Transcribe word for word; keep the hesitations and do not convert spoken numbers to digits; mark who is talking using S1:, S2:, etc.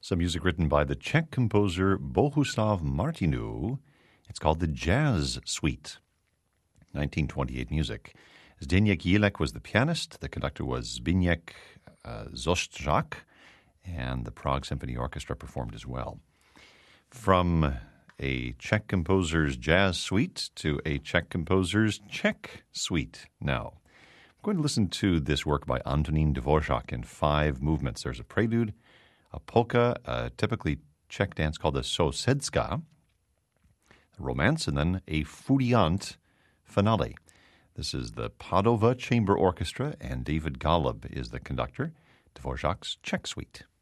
S1: Some music written by the Czech composer Bohuslav Martinu. It's called the Jazz Suite. nineteen twenty-eight music. Zdeněk Jílek was the pianist. The conductor was Zbigněk uh, Zostřák, and the Prague Symphony Orchestra performed as well. From a Czech composer's jazz suite to a Czech composer's Czech suite now. I'm going to listen to this work by Antonín Dvořák in five movements. There's a prelude, a polka, a typically Czech dance called the sousedska, a romance, and then a furiant finale. This is the Padova Chamber Orchestra, and David Golub is the conductor. Dvořák's Czech Suite.